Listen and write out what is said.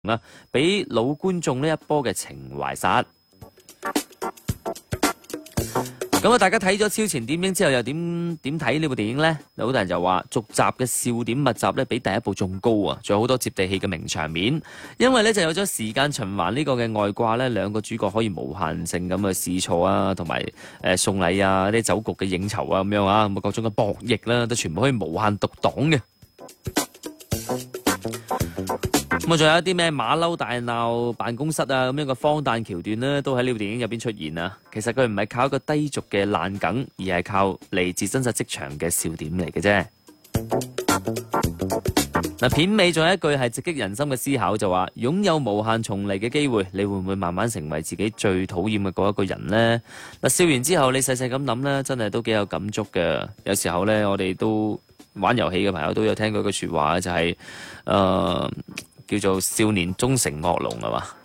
啊，俾老觀眾呢一波嘅情懷殺。咁啊，大家睇咗超前點映之後，又點睇呢部電影呢？有好多人就話續集嘅笑點密集咧，比第一部仲高啊！仲有好多接地氣嘅名場面，因為咧就有咗時間循環呢個嘅外掛咧，兩個主角可以無限性咁去試錯啊，同埋送禮啊，啲酒局嘅應酬啊咁樣啊，咁各種嘅博弈啦，都全部可以無限讀檔嘅。咁啊，仲有一啲咩馬騮大鬧辦公室啊咁樣嘅荒誕橋段呢，都喺呢部電影入邊出現啊。其實佢唔係靠一個低俗嘅爛梗，而係靠嚟自真實職場嘅笑點嚟嘅啫。嗱，片尾仲有一句係直擊人心嘅思考，就話擁有無限重嚟嘅機會，你會唔會慢慢成為自己最討厭嘅嗰一個人呢？嗱，笑完之後你細細咁諗呢，真係都幾有感觸嘅。有時候呢，我哋都玩遊戲嘅朋友都有聽過一句說話，就係叫做少年終成惡龍係嘛。